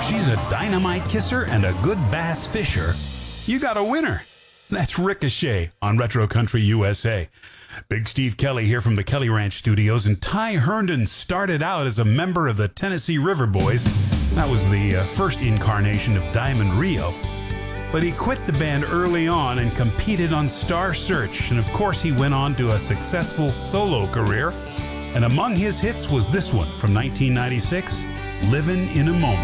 she's a dynamite kisser and a good bass fisher, you got a winner. That's Ricochet on Retro Country USA. Big Steve Kelly here from the Kelly Ranch Studios, and Ty Herndon started out as a member of the Tennessee River Boys. That was the first incarnation of Diamond Rio. But he quit the band early on and competed on Star Search, and of course he went on to a successful solo career. And among his hits was this one from 1996, Livin' in a Moment.